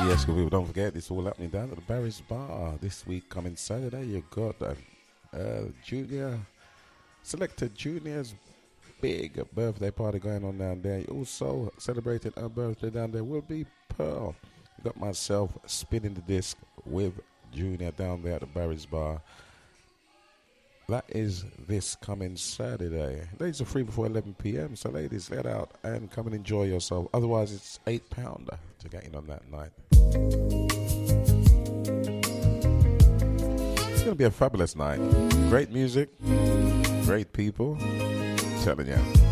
Yes, people, don't forget, it's all happening down at the Barry's Bar. This week, coming Saturday, you got Junior, selected Junior's big birthday party going on down there. Also celebrating her birthday down there will be Pearl. Got myself spinning the disc with Junior down there at the Barry's Bar. That is this coming Saturday. Ladies are free before 11 p.m. So ladies, get out and come and enjoy yourself. Otherwise, it's £8 to get in on that night. It's going to be a fabulous night. Great music, great people. I'm telling you.